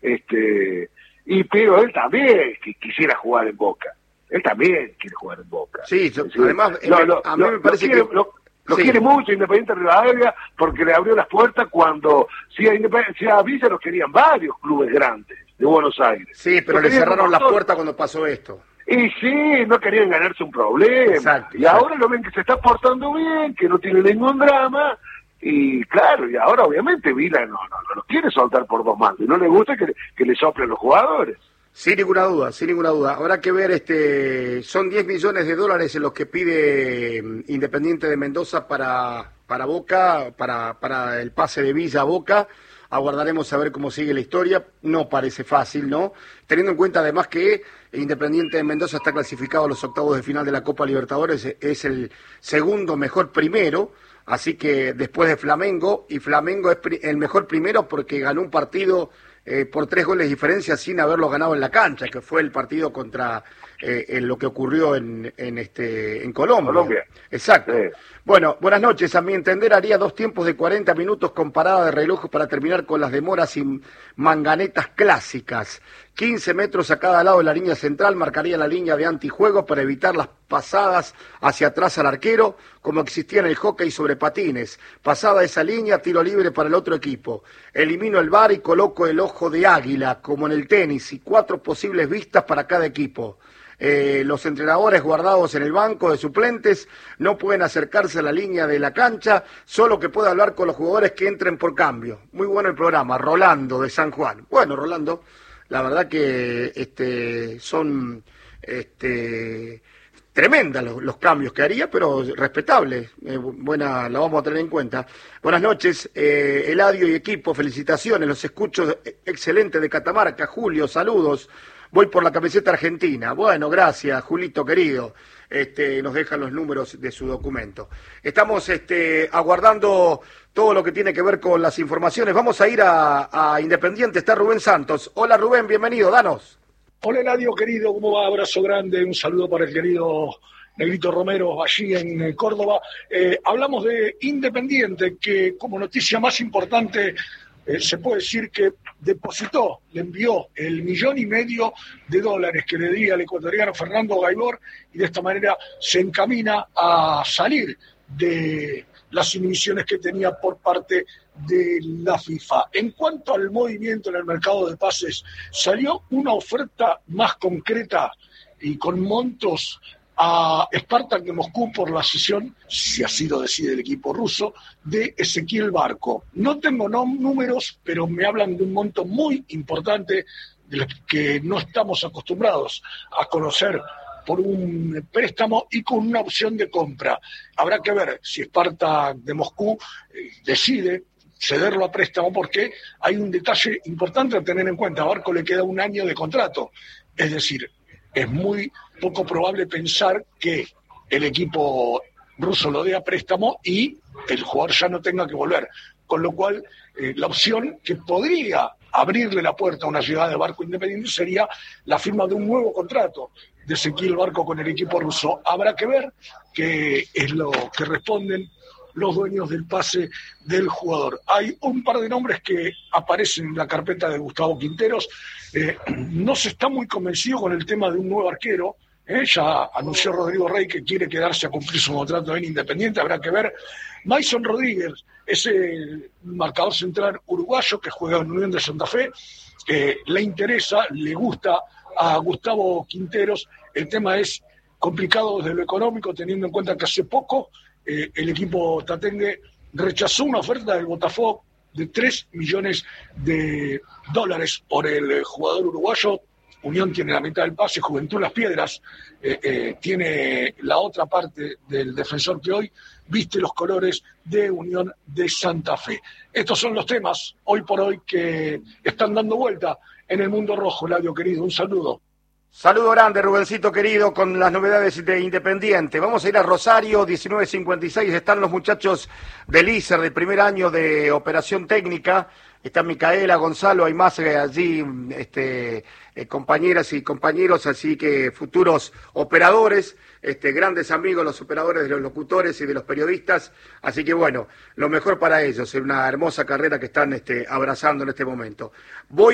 Pero él también quisiera jugar en Boca. Él también quiere jugar en Boca. Sí, además, a mí me parece que... Lo quiere mucho Independiente Rivadavia porque le abrió las puertas cuando si a Villa los querían varios clubes grandes de Buenos Aires. Sí, pero le cerraron las puertas cuando pasó esto. Y sí, no querían ganarse un problema. Exacto. Ahora lo ven que se está portando bien, que no tiene ningún drama. Y claro, y ahora obviamente Vila no lo quiere soltar por dos mandos. Y no le gusta que le soplen los jugadores. Sin ninguna duda. Habrá que ver, son 10 millones de dólares en los que pide Independiente de Mendoza para Boca, para el pase de Villa a Boca. Aguardaremos a ver cómo sigue la historia. No parece fácil, ¿no? Teniendo en cuenta además que Independiente de Mendoza está clasificado a los octavos de final de la Copa Libertadores, es el segundo mejor primero, así que después de Flamengo, y Flamengo es el mejor primero porque ganó un partido por 3 goles de diferencia sin haberlo ganado en la cancha, que fue el partido contra lo que ocurrió en Colombia. Exacto. Sí. Bueno, buenas noches. A mi entender haría 2 tiempos de 40 minutos con parada de reloj para terminar con las demoras y manganetas clásicas. 15 metros a cada lado de la línea central marcaría la línea de antijuego para evitar las pasadas hacia atrás al arquero, como existía en el hockey sobre patines. Pasada esa línea, tiro libre para el otro equipo. Elimino el VAR y coloco el ojo de águila, como en el tenis, y 4 posibles vistas para cada equipo. Los entrenadores guardados en el banco de suplentes no pueden acercarse a la línea de la cancha, solo que puede hablar con los jugadores que entren por cambio. Muy bueno el programa, Rolando de San Juan. Bueno, Rolando, la verdad que son tremendas los cambios que haría, pero respetable. Buena, la vamos a tener en cuenta. Buenas noches, Eladio y equipo, felicitaciones, los escucho excelente de Catamarca. Julio, saludos. Voy por la camiseta argentina. Bueno, gracias, Julito querido. Nos dejan los números de su documento. Estamos aguardando todo lo que tiene que ver con las informaciones. Vamos a ir a Independiente. Está Rubén Santos. Hola Rubén, bienvenido, danos. Hola Eladio querido, ¿cómo va? Abrazo grande, un saludo para el querido Negrito Romero allí en Córdoba. Hablamos de Independiente, que como noticia más importante se puede decir que le envió $1,5 millones que le di al ecuatoriano Fernando Gaibor, y de esta manera se encamina a salir de las inhibiciones que tenía por parte de la FIFA. En cuanto al movimiento en el mercado de pases, salió una oferta más concreta y con montos a Spartak de Moscú por la cesión, si así lo decide el equipo ruso, de Ezequiel Barco. No tengo números, pero me hablan de un monto muy importante de los que no estamos acostumbrados a conocer por un préstamo y con una opción de compra. Habrá que ver si Spartak de Moscú decide cederlo a préstamo, porque hay un detalle importante a tener en cuenta. A Barco le queda 1 año de contrato, es decir, es muy poco probable pensar que el equipo ruso lo dé a préstamo y el jugador ya no tenga que volver. Con lo cual, la opción que podría abrirle la puerta a una llegada de Barco Independiente sería la firma de un nuevo contrato de Ezequiel Barco con el equipo ruso. Habrá que ver qué es lo que responden los dueños del pase del jugador. Hay un par de nombres que aparecen en la carpeta de Gustavo Quinteros. No se está muy convencido con el tema de un nuevo arquero. Ya anunció Rodrigo Rey que quiere quedarse a cumplir su contrato en Independiente. Habrá que ver. Mason Rodríguez es el marcador central uruguayo que juega en Unión de Santa Fe. Le interesa, le gusta a Gustavo Quinteros. El tema es complicado desde lo económico, teniendo en cuenta que hace poco el equipo tatengue rechazó una oferta del Botafogo de $3 millones por el jugador uruguayo. Unión tiene la mitad del pase, Juventud Las Piedras tiene la otra parte del defensor que hoy viste los colores de Unión de Santa Fe. Estos son los temas hoy por hoy que están dando vuelta en el mundo rojo. Eladio querido, un saludo. Saludo grande, Rubencito querido, con las novedades de Independiente. Vamos a ir a Rosario, 19:56. Están los muchachos del ISER, del primer año de operación técnica. Está Micaela, Gonzalo, hay más allí, compañeras y compañeros, así que futuros operadores, grandes amigos, los operadores de los locutores y de los periodistas. Así que bueno, lo mejor para ellos, en una hermosa carrera que están abrazando en este momento. Voy